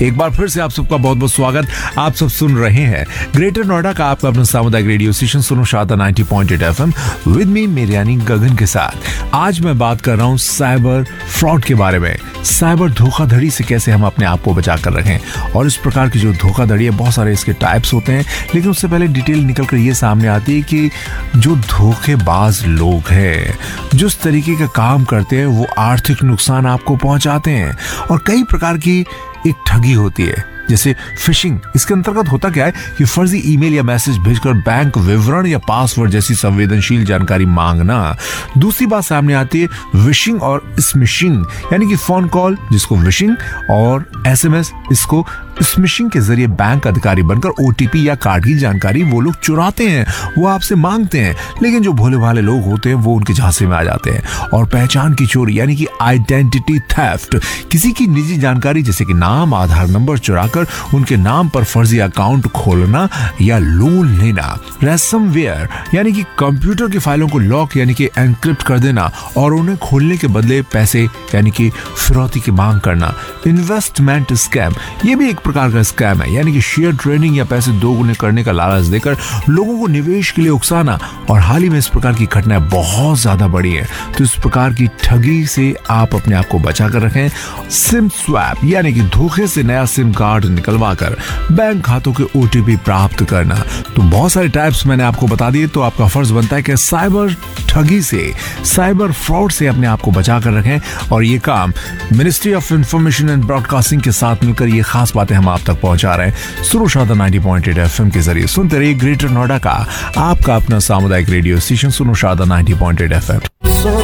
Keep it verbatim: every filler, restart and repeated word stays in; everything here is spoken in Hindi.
एक बार फिर से आप सबका बहुत बहुत स्वागत। आप सब सुन रहे हैं ग्रेटर नोएडा का आपका अपना सामुदायिक रेडियो स्टेशन सुनो Sharda ninety point eight FM with me मेरे यानी गगन के साथ। आज मैं बात कर रहा हूं साइबर फ्रॉड के बारे में। साइबर धोखाधड़ी से कैसे हम अपने आप को बचा कर रखें। और इस प्रकार की जो धोखाधड़ी है, बहुत सारे इसके टाइप्स होते हैं, लेकिन उससे पहले डिटेल निकल कर ये सामने आती है कि जो धोखेबाज लोग हैं, जिस तरीके का काम करते हैं, वो आर्थिक नुकसान आपको पहुंचाते हैं। और कई प्रकार की एक ठगी होती है, जैसे फिशिंग। इसके अंतर्गत होता क्या है कि फर्जी ईमेल या मैसेज भेजकर बैंक विवरण या पासवर्ड जैसी संवेदनशील जानकारी मांगना। दूसरी बात सामने आती है विशिंग और स्मिशिंग, यानी कि फोन कॉल जिसको विशिंग और एसएमएस इसको स्मिशिंग के जरिए बैंक अधिकारी बनकर ओटीपी या कार्ड की जानकारी वो लोग चुराते हैं, वो आपसे मांगते हैं। लेकिन जो भोले भाले लोग होते हैं वो उनके झांसे में आ जाते हैं। और पहचान की चोरी यानी कि आइडेंटिटी थेफ्ट, किसी की निजी जानकारी जैसे कि नाम, आधार नंबर चुराकर उनके नाम पर फर्जी अकाउंट खोलना या लोन लेना। रैंसमवेयर यानी कि कंप्यूटर की फाइलों को लॉक यानी कि एनक्रिप्ट कर देना और उन्हें खोलने के बदले पैसे यानी कि फिरौती की मांग करना। इन्वेस्टमेंट स्कैम, ये भी एक प्रकार का स्कैम है, यानी कि शेयर ट्रेडिंग या पैसे दोगुने करने का लालच देकर लोगों को निवेश के लिए उकसाना। और हाल ही में इस प्रकार की घटनाएं बहुत ज्यादा बढ़ी है, तो इस प्रकार की ठगी से आप अपने आप को बचा कर रखें। सिम स्वैप यानी कि धोखे से नया सिम कार्ड निकलवा कर बैंक खातों के ओटीपी प्राप्त करना। तो बहुत सारे टाइप्स मैंने आपको बता दिए, तो आपका फर्ज बनता है कि साइबर ठगी से, साइबर फ्रॉड से अपने आप को बचा कर रखें। और ये काम ministry of information and broadcasting के साथ मिलकर ये खास बातें हम आप तक पहुंचा रहे हैं सुनो Sharda ninety point eight FM के जरिए। सुनते रहिए ग्रेटर नोएडा का आपका अपना सामुदायिक रेडियो स्टेशन सुनो Sharda ninety point eight FM.